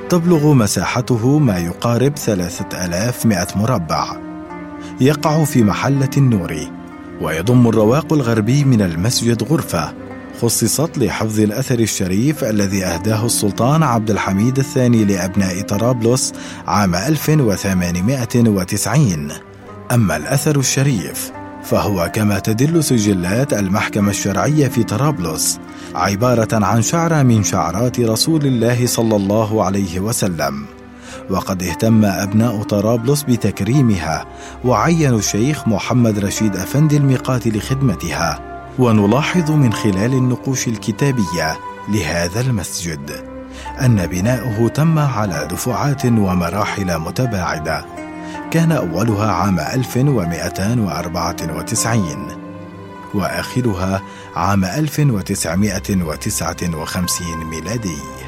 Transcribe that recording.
تبلغ مساحته ما يقارب 3100 مربع. يقع في محلة النوري، ويضم الرواق الغربي من المسجد غرفة خصصت لحفظ الأثر الشريف الذي أهداه السلطان عبد الحميد الثاني لأبناء طرابلس عام 1890. أما الأثر الشريف فهو كما تدل سجلات المحكمة الشرعية في طرابلس عبارة عن شعرة من شعرات رسول الله صلى الله عليه وسلم، وقد اهتم أبناء طرابلس بتكريمها وعينوا الشيخ محمد رشيد أفندي الميقات لخدمتها. ونلاحظ من خلال النقوش الكتابية لهذا المسجد أن بناؤه تم على دفعات ومراحل متباعدة، كان أولها عام 1294 وآخرها عام 1959 ميلادي.